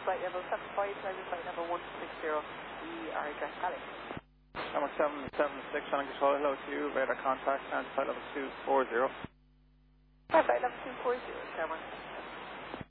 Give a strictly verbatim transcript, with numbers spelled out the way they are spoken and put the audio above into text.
flight level seven five, driving flight number one six zero, we are address Alex. Number seven seven six, trying to control, hello to you, radar contact, and flight level two four zero. Flight level two four zero, Cameron.